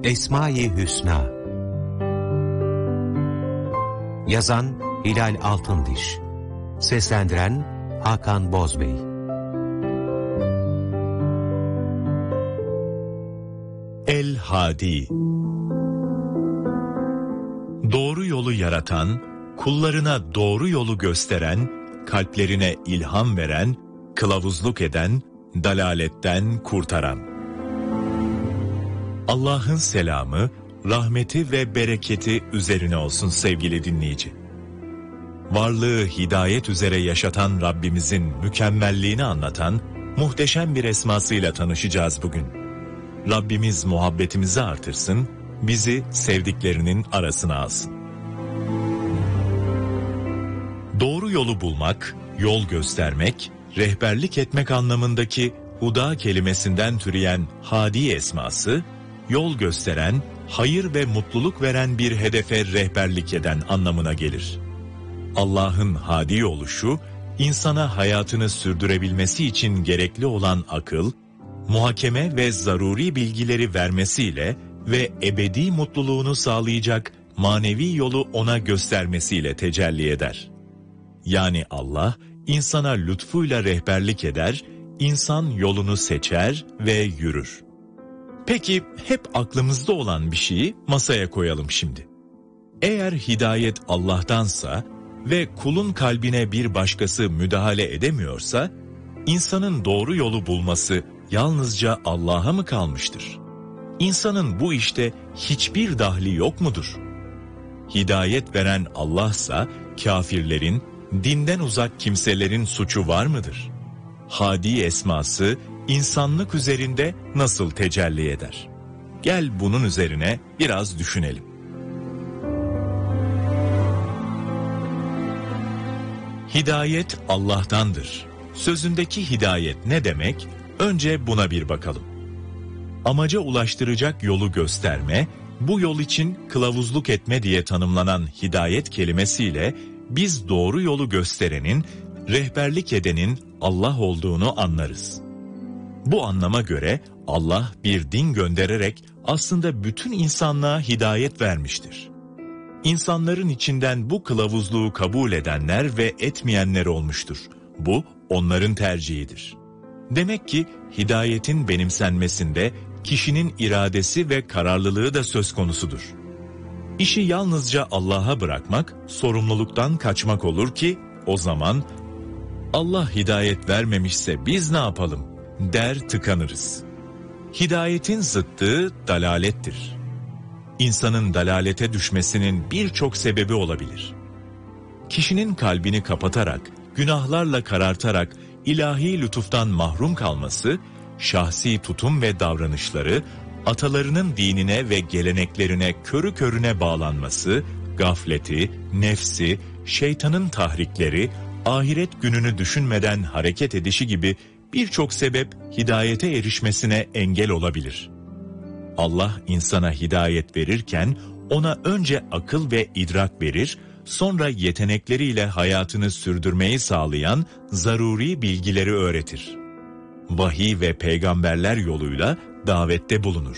Esma-i Hüsna. Yazan Hilal Altındiş. Seslendiren Hakan Bozbey. El-Hadi. Doğru yolu yaratan, kullarına doğru yolu gösteren, kalplerine ilham veren, kılavuzluk eden, dalaletten kurtaran. Allah'ın selamı, rahmeti ve bereketi üzerine olsun sevgili dinleyici. Varlığı hidayet üzere yaşatan Rabbimizin mükemmelliğini anlatan muhteşem bir esmasıyla tanışacağız bugün. Rabbimiz muhabbetimizi artırsın, bizi sevdiklerinin arasına alsın. Doğru yolu bulmak, yol göstermek, rehberlik etmek anlamındaki huda kelimesinden türeyen hadi esması, yol gösteren, hayır ve mutluluk veren bir hedefe rehberlik eden anlamına gelir. Allah'ın hadi oluşu, insana hayatını sürdürebilmesi için gerekli olan akıl, muhakeme ve zaruri bilgileri vermesiyle ve ebedi mutluluğunu sağlayacak manevi yolu ona göstermesiyle tecelli eder. Yani Allah, insana lütfuyla rehberlik eder, insan yolunu seçer ve yürür. Peki hep aklımızda olan bir şeyi masaya koyalım şimdi. Eğer hidayet Allah'tansa ve kulun kalbine bir başkası müdahale edemiyorsa, insanın doğru yolu bulması yalnızca Allah'a mı kalmıştır? İnsanın bu işte hiçbir dahli yok mudur? Hidayet veren Allah'sa kafirlerin, dinden uzak kimselerin suçu var mıdır? Hadi esması insanlık üzerinde nasıl tecelli eder? Gel bunun üzerine biraz düşünelim. Hidayet Allah'tandır. Sözündeki hidayet ne demek? Önce buna bir bakalım. Amaca ulaştıracak yolu gösterme, bu yol için kılavuzluk etme diye tanımlanan hidayet kelimesiyle biz doğru yolu gösterenin, rehberlik edenin Allah olduğunu anlarız. Bu anlama göre Allah bir din göndererek aslında bütün insanlığa hidayet vermiştir. İnsanların içinden bu kılavuzluğu kabul edenler ve etmeyenler olmuştur. Bu onların tercihidir. Demek ki hidayetin benimsenmesinde kişinin iradesi ve kararlılığı da söz konusudur. İşi yalnızca Allah'a bırakmak, sorumluluktan kaçmak olur ki, o zaman Allah hidayet vermemişse biz ne yapalım der tıkanırız. Hidayetin zıttı dalalettir. İnsanın dalalete düşmesinin birçok sebebi olabilir. Kişinin kalbini kapatarak, günahlarla karartarak ilahi lütuftan mahrum kalması, şahsi tutum ve davranışları, atalarının dinine ve geleneklerine körü körüne bağlanması, gafleti, nefsi, şeytanın tahrikleri, ahiret gününü düşünmeden hareket edişi gibi birçok sebep hidayete erişmesine engel olabilir. Allah insana hidayet verirken ona önce akıl ve idrak verir, sonra yetenekleriyle hayatını sürdürmeyi sağlayan zaruri bilgileri öğretir. Vahiy ve peygamberler yoluyla davette bulunur.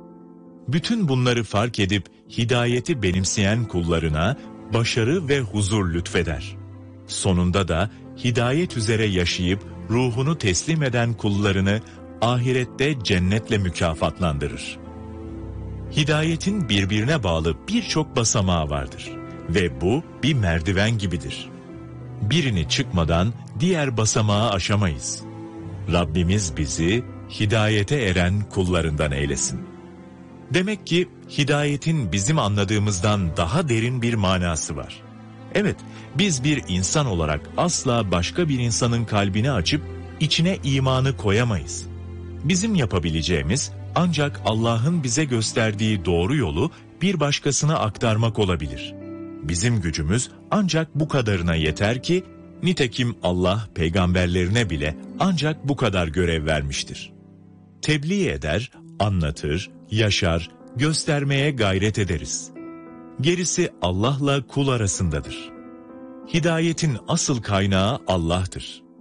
Bütün bunları fark edip hidayeti benimseyen kullarına başarı ve huzur lütfeder. Sonunda da hidayet üzere yaşayıp ruhunu teslim eden kullarını ahirette cennetle mükafatlandırır. Hidayetin birbirine bağlı birçok basamağı vardır ve bu bir merdiven gibidir. Birini çıkmadan diğer basamağı aşamayız. Rabbimiz bizi hidayete eren kullarından eylesin. Demek ki hidayetin bizim anladığımızdan daha derin bir manası var. Evet, biz bir insan olarak asla başka bir insanın kalbini açıp içine imanı koyamayız. Bizim yapabileceğimiz ancak Allah'ın bize gösterdiği doğru yolu bir başkasına aktarmak olabilir. Bizim gücümüz ancak bu kadarına yeter ki, nitekim Allah peygamberlerine bile ancak bu kadar görev vermiştir. Tebliğ eder, anlatır, yaşar, göstermeye gayret ederiz. Gerisi Allah'la kul arasındadır. Hidayetin asıl kaynağı Allah'tır.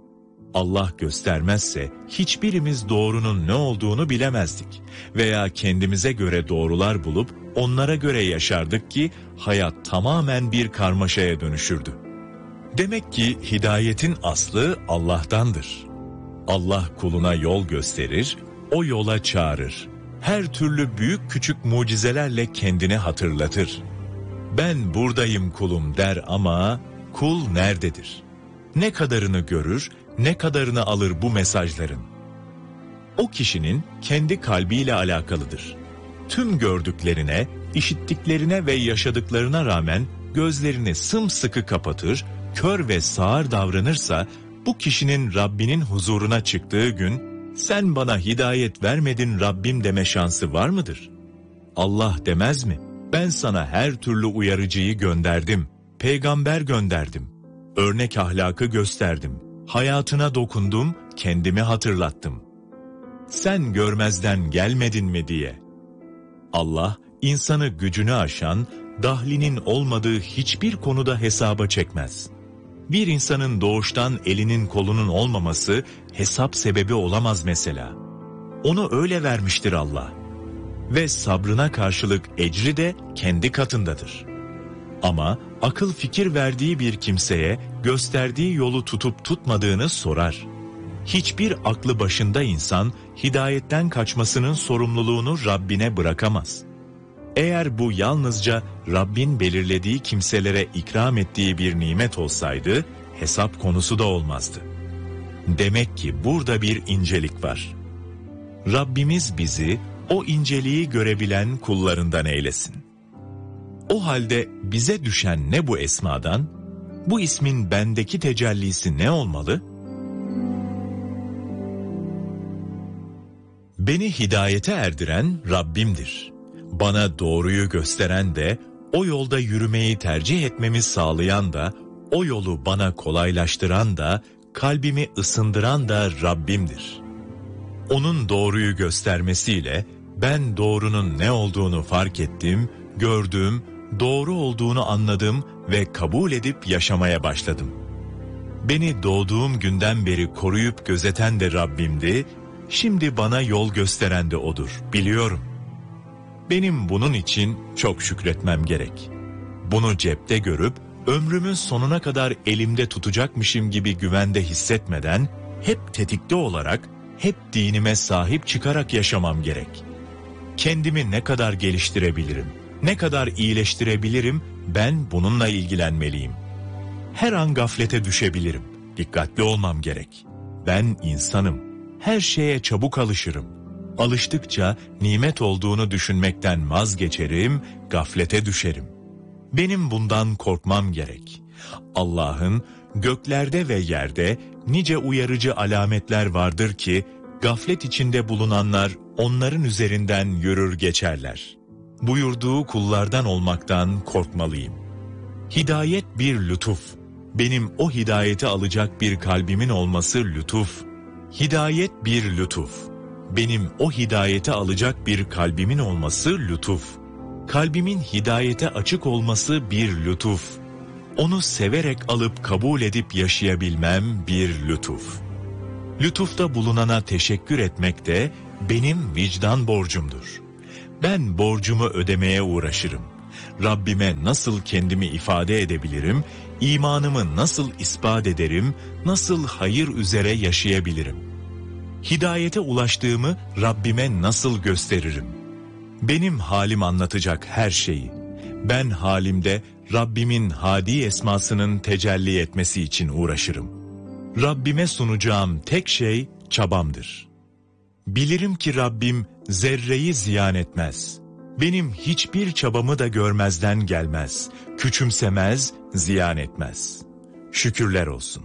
Allah göstermezse hiçbirimiz doğrunun ne olduğunu bilemezdik veya kendimize göre doğrular bulup onlara göre yaşardık ki hayat tamamen bir karmaşaya dönüşürdü. Demek ki hidayetin aslı Allah'tandır. Allah kuluna yol gösterir, o yola çağırır. Her türlü büyük küçük mucizelerle kendini hatırlatır. Ben buradayım kulum der ama kul nerededir? Ne kadarını görür, ne kadarını alır bu mesajların? O kişinin kendi kalbiyle alakalıdır. Tüm gördüklerine, işittiklerine ve yaşadıklarına rağmen gözlerini sımsıkı kapatır, kör ve sağır davranırsa bu kişinin Rabbinin huzuruna çıktığı gün sen bana hidayet vermedin Rabbim deme şansı var mıdır? Allah demez mi? Ben sana her türlü uyarıcıyı gönderdim, peygamber gönderdim, örnek ahlakı gösterdim, hayatına dokundum, kendimi hatırlattım. Sen görmezden gelmedin mi diye. Allah insanı gücünü aşan, dahlinin olmadığı hiçbir konuda hesaba çekmez. Bir insanın doğuştan elinin kolunun olmaması hesap sebebi olamaz mesela. Onu öyle vermiştir Allah. Ve sabrına karşılık ecri de kendi katındadır. Ama akıl fikir verdiği bir kimseye gösterdiği yolu tutup tutmadığını sorar. Hiçbir aklı başında insan hidayetten kaçmasının sorumluluğunu Rabbine bırakamaz. Eğer bu yalnızca Rabbin belirlediği kimselere ikram ettiği bir nimet olsaydı hesap konusu da olmazdı. Demek ki burada bir incelik var. Rabbimiz bizi o inceliği görebilen kullarından eylesin. O halde bize düşen ne bu esmadan? Bu ismin bendeki tecellisi ne olmalı? Beni hidayete erdiren Rabbimdir. Bana doğruyu gösteren de, o yolda yürümeyi tercih etmemi sağlayan da, o yolu bana kolaylaştıran da, kalbimi ısındıran da Rabbimdir. Onun doğruyu göstermesiyle ben doğrunun ne olduğunu fark ettim, gördüm, doğru olduğunu anladım ve kabul edip yaşamaya başladım. Beni doğduğum günden beri koruyup gözeten de Rabbimdi, şimdi bana yol gösteren de O'dur, biliyorum. Benim bunun için çok şükretmem gerek. Bunu cepte görüp, ömrümün sonuna kadar elimde tutacakmışım gibi güvende hissetmeden, hep tetikte olarak, hep dinime sahip çıkarak yaşamam gerek. Kendimi ne kadar geliştirebilirim, ne kadar iyileştirebilirim, ben bununla ilgilenmeliyim. Her an gaflete düşebilirim, dikkatli olmam gerek. Ben insanım, her şeye çabuk alışırım. Alıştıkça nimet olduğunu düşünmekten vazgeçerim, gaflete düşerim. Benim bundan korkmam gerek. Allah'ın göklerde ve yerde nice uyarıcı alametler vardır ki, gaflet içinde bulunanlar onların üzerinden yürür geçerler. Buyurduğu kullardan olmaktan korkmalıyım. Hidayet bir lütuf. Benim o hidayeti alacak bir kalbimin olması lütuf. Hidayet bir lütuf. Benim o hidayeti alacak bir kalbimin olması lütuf. Kalbimin hidayete açık olması bir lütuf. Onu severek alıp kabul edip yaşayabilmem bir lütuf. Lütufta bulunana teşekkür etmek de benim vicdan borcumdur. Ben borcumu ödemeye uğraşırım. Rabbime nasıl kendimi ifade edebilirim, imanımı nasıl ispat ederim, nasıl hayır üzere yaşayabilirim? Hidayete ulaştığımı Rabbime nasıl gösteririm? Benim halim anlatacak her şeyi. Ben halimde Rabbimin hadi esmasının tecelli etmesi için uğraşırım. Rabbime sunacağım tek şey çabamdır. Bilirim ki Rabbim zerreyi ziyan etmez. Benim hiçbir çabamı da görmezden gelmez, küçümsemez, ziyan etmez. Şükürler olsun.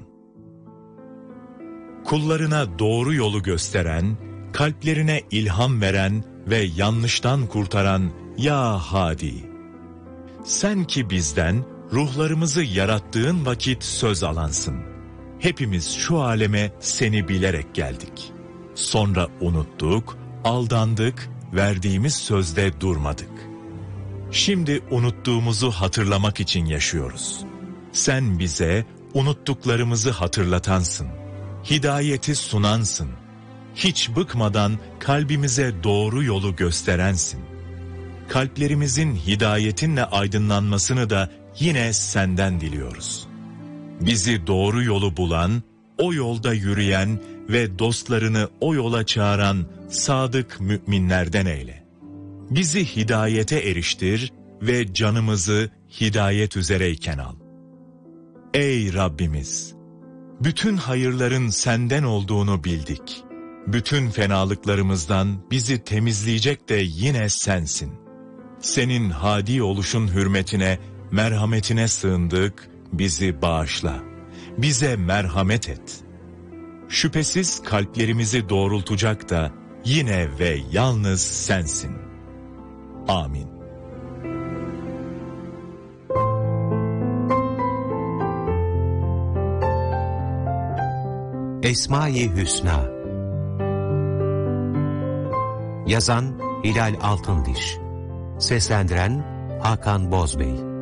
Kullarına doğru yolu gösteren, kalplerine ilham veren ve yanlıştan kurtaran ya Hadi. Sen ki bizden ruhlarımızı yarattığın vakit söz alansın. Hepimiz şu aleme seni bilerek geldik. Sonra unuttuk, aldandık, verdiğimiz sözde durmadık. Şimdi unuttuğumuzu hatırlamak için yaşıyoruz. Sen bize unuttuklarımızı hatırlatansın. hidayeti sunansın. Hiç bıkmadan kalbimize doğru yolu gösterensin. Kalplerimizin hidayetinle aydınlanmasını da yine senden diliyoruz. Bizi doğru yolu bulan, o yolda yürüyen ve dostlarını o yola çağıran sadık müminlerden eyle. Bizi hidayete eriştir ve canımızı hidayet üzereyken al. Ey Rabbimiz! Bütün hayırların senden olduğunu bildik. Bütün fenalıklarımızdan bizi temizleyecek de yine sensin. Senin hadi oluşun hürmetine, merhametine sığındık, bizi bağışla. Bize merhamet et. Şüphesiz kalplerimizi doğrultacak da yine ve yalnız sensin. Amin. Esma-i Hüsna. Yazan Hilal Altındiş. Seslendiren Hakan Bozbey.